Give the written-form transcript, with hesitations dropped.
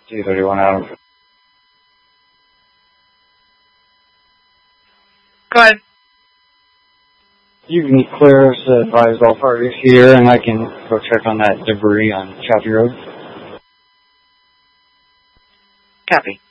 T-31 Adam. Go ahead. You can clear us, advise all parties here, and I can go check on that debris on Choppy Road. Copy.